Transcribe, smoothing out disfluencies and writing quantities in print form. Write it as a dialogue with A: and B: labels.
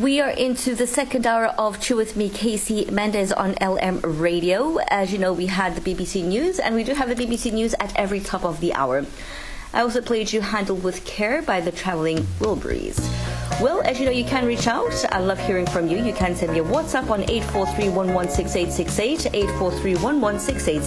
A: We are into the second hour of Chill with me, Casey Mendez on LM Radio. As you know, we had the BBC News, and we do have the BBC News at every top of the hour. I also played you Handled with Care by the Travelling Wilburys. Well, as you know, you can reach out. I love hearing from you. You can send me a WhatsApp on 843-116868, 843-116868.